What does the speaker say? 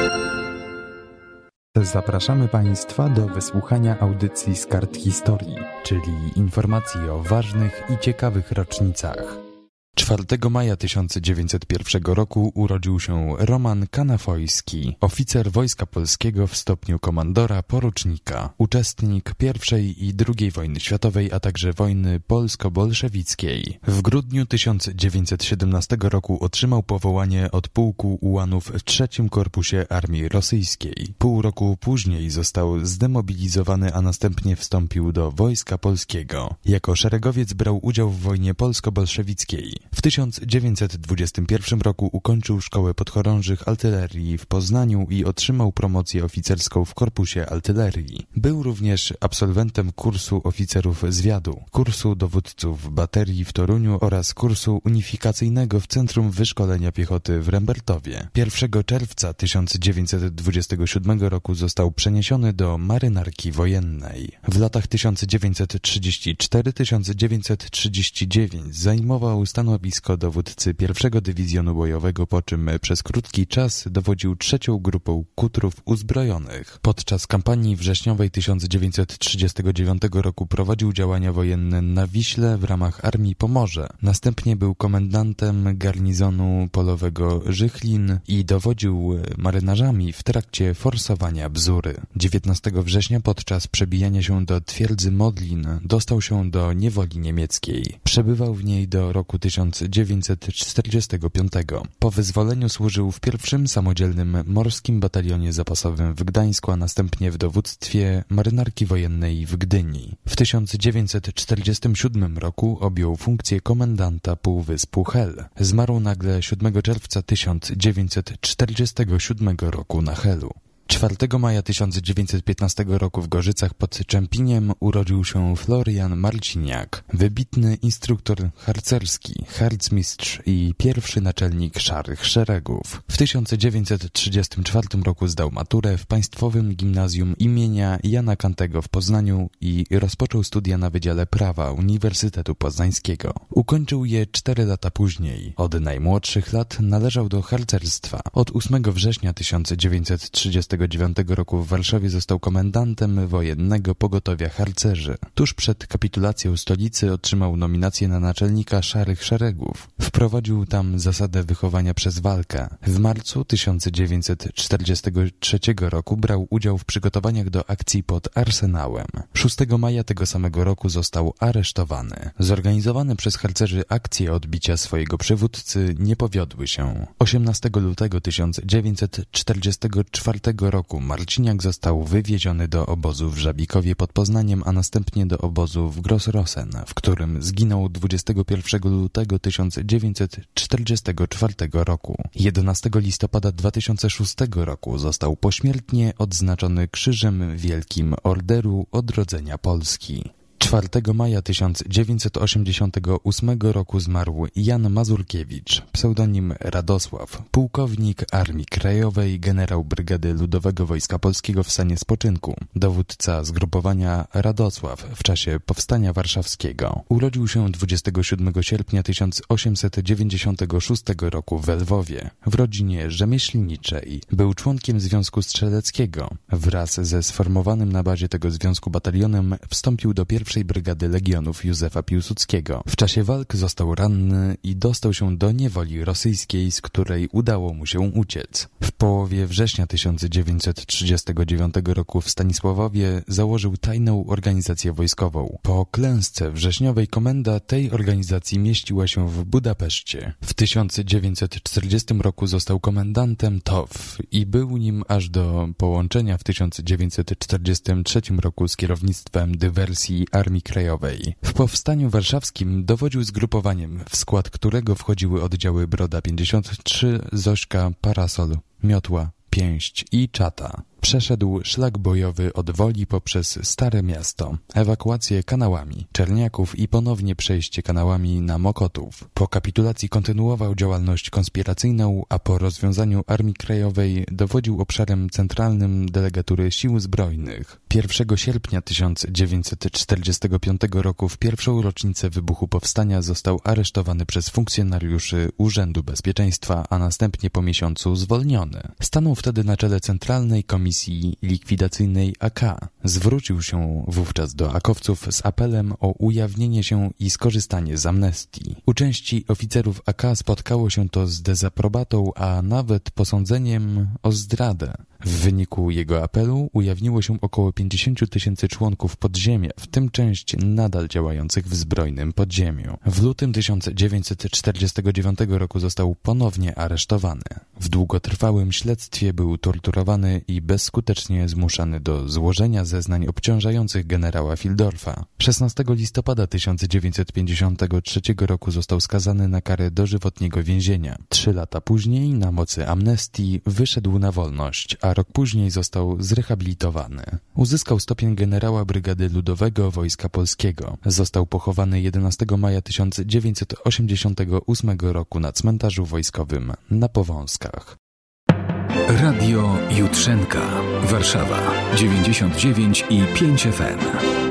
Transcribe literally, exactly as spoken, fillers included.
Zapraszamy Państwa do wysłuchania audycji z kart historii, czyli informacji o ważnych i ciekawych rocznicach. czwartego maja tysiąc dziewięćset pierwszego roku urodził się Roman Kanafojski, oficer Wojska Polskiego w stopniu komandora porucznika, uczestnik pierwszej i drugiej wojny światowej, a także wojny polsko-bolszewickiej. W grudniu tysiąc dziewięćset siedemnastego roku otrzymał powołanie od pułku ułanów w trzecim Korpusie Armii Rosyjskiej. Pół roku później został zdemobilizowany, a następnie wstąpił do Wojska Polskiego. Jako szeregowiec brał udział w wojnie polsko-bolszewickiej. W tysiąc dziewięćset dwudziestym pierwszym roku ukończył Szkołę Podchorążych Artylerii w Poznaniu i otrzymał promocję oficerską w Korpusie Artylerii. Był również absolwentem kursu oficerów zwiadu, kursu dowódców baterii w Toruniu oraz kursu unifikacyjnego w Centrum Wyszkolenia Piechoty w Rembertowie. pierwszego czerwca tysiąc dziewięćset dwudziestego siódmego roku został przeniesiony do Marynarki Wojennej. W latach tysiąc dziewięćset trzydziestym czwartym do tysiąc dziewięćset trzydziestego dziewiątego zajmował stanowisko dowódcy pierwszego Dywizjonu Bojowego, po czym przez krótki czas dowodził trzecią grupą kutrów uzbrojonych. Podczas kampanii wrześniowej tysiąc dziewięćset trzydziestego dziewiątego roku prowadził działania wojenne na Wiśle w ramach Armii Pomorze. Następnie był komendantem garnizonu polowego Żychlin i dowodził marynarzami w trakcie forsowania Bzury. dziewiętnastego września podczas przebijania się do twierdzy Modlin dostał się do niewoli niemieckiej. Przebywał w niej do roku tysiąc dziewięćset czterdziestego piątego. Po wyzwoleniu służył w pierwszym samodzielnym morskim batalionie zapasowym w Gdańsku, a następnie w dowództwie Marynarki Wojennej w Gdyni. W tysiąc dziewięćset czterdziestym siódmym roku objął funkcję komendanta Półwyspu Hel. Zmarł nagle siódmego czerwca tysiąc dziewięćset czterdziestego siódmego roku na Helu. czwartego maja tysiąc dziewięćset piętnastego roku w Gorzycach pod Czempiniem urodził się Florian Marciniak, wybitny instruktor harcerski, harcmistrz i pierwszy naczelnik Szarych Szeregów. W tysiąc dziewięćset trzydziestym czwartym roku zdał maturę w Państwowym Gimnazjum imienia Jana Kantego w Poznaniu i rozpoczął studia na Wydziale Prawa Uniwersytetu Poznańskiego. Ukończył je cztery lata później. Od najmłodszych lat należał do harcerstwa. Od ósmego września tysiąc dziewięćset trzydziestego dziewiątego roku w Warszawie został komendantem wojennego pogotowia harcerzy. Tuż przed kapitulacją stolicy otrzymał nominację na naczelnika Szarych Szeregów. Wprowadził tam zasadę wychowania przez walkę. W marcu tysiąc dziewięćset czterdziestego trzeciego roku brał udział w przygotowaniach do akcji pod Arsenałem. szóstego maja tego samego roku został aresztowany. Zorganizowane przez harcerzy akcje odbicia swojego przywódcy nie powiodły się. osiemnastego lutego tysiąc dziewięćset czterdziestego czwartego roku Marciniak został wywieziony do obozu w Żabikowie pod Poznaniem, a następnie do obozu w Grossrosen, w którym zginął dwudziestego pierwszego lutego tysiąc dziewięćset czterdziestego czwartego roku. jedenastego listopada dwa tysiące szóstego roku został pośmiertnie odznaczony Krzyżem Wielkim Orderu Odrodzenia Polski. czwartego maja tysiąc dziewięćset osiemdziesiątego ósmego roku zmarł Jan Mazurkiewicz, pseudonim Radosław, pułkownik Armii Krajowej, generał Brygady Ludowego Wojska Polskiego w stanie spoczynku, dowódca zgrupowania Radosław w czasie Powstania Warszawskiego. Urodził się dwudziestego siódmego sierpnia tysiąc osiemset dziewięćdziesiątego szóstego roku w Lwowie, w rodzinie rzemieślniczej. Był członkiem Związku Strzeleckiego. Wraz ze sformowanym na bazie tego związku batalionem wstąpił do pierwszej Brygady Legionów Józefa Piłsudskiego. W czasie walk został ranny i dostał się do niewoli rosyjskiej, z której udało mu się uciec. W połowie września tysiąc dziewięćset trzydziestego dziewiątego roku w Stanisławowie założył tajną organizację wojskową. Po klęsce wrześniowej komenda tej organizacji mieściła się w Budapeszcie. W tysiąc dziewięćset czterdziestym roku został komendantem T O W i był nim aż do połączenia w tysiąc dziewięćset czterdziestym trzecim roku z kierownictwem dywersji Armii Krajowej. W Powstaniu Warszawskim dowodził zgrupowaniem, w skład którego wchodziły oddziały Broda pięćdziesiąt trzy, Zośka, Parasol, Miotła, Pięść i Czata. Przeszedł szlak bojowy od Woli poprzez Stare Miasto, ewakuację kanałami Czerniaków i ponownie przejście kanałami na Mokotów. Po kapitulacji kontynuował działalność konspiracyjną, a po rozwiązaniu Armii Krajowej dowodził obszarem centralnym delegatury Sił Zbrojnych. pierwszego sierpnia tysiąc dziewięćset czterdziestego piątego roku w pierwszą rocznicę wybuchu powstania został aresztowany przez funkcjonariuszy Urzędu Bezpieczeństwa, a następnie po miesiącu zwolniony. Stanął wtedy na czele Centralnej Komisji Likwidacyjnej A K. Zwrócił się wówczas do akowców z apelem o ujawnienie się i skorzystanie z amnestii. U części oficerów A K spotkało się to z dezaprobatą, a nawet posądzeniem o zdradę. W wyniku jego apelu ujawniło się około pięćdziesięciu tysięcy członków podziemia, w tym część nadal działających w zbrojnym podziemiu. W lutym tysiąc dziewięćset czterdziestego dziewiątego roku został ponownie aresztowany. W długotrwałym śledztwie był torturowany i bezskutecznie zmuszany do złożenia zeznań obciążających generała Fieldorfa. szesnastego listopada tysiąc dziewięćset pięćdziesiątego trzeciego roku został skazany na karę dożywotniego więzienia. Trzy lata później, na mocy amnestii, wyszedł na wolność, a rok później został zrehabilitowany. Uzyskał stopień generała Brygady Ludowego Wojska Polskiego. Został pochowany jedenastego maja tysiąc dziewięćset osiemdziesiątego ósmego roku na cmentarzu wojskowym na Powązkach. Radio Jutrzenka, Warszawa, dziewięćdziesiąt dziewięć i pięć F M.